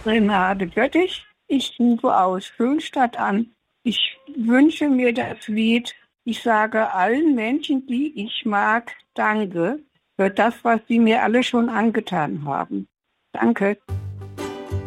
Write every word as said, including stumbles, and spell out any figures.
Renate Göttich, ich rufe aus Schönstadt an. Ich wünsche mir das Lied, ich sage allen Menschen, die ich mag, danke für das, was sie mir alle schon angetan haben. Danke.